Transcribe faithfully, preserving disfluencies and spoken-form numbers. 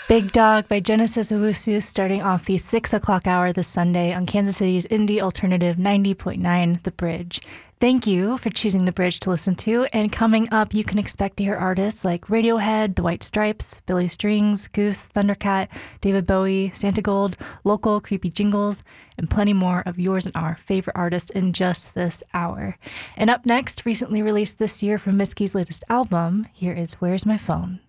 Big Dog by Genesis Owusu starting off the six o'clock hour this Sunday on Kansas City's Indie Alternative ninety point nine The Bridge. Thank you for choosing The Bridge to listen to, and coming up you can expect to hear artists like Radiohead, The White Stripes, Billy Strings, Goose, Thundercat, David Bowie, Santa Gold, Local, Creepy Jingles, and plenty more of yours and our favorite artists in just this hour. And up next, recently released this year from Miski's latest album, here is Where's My Phone?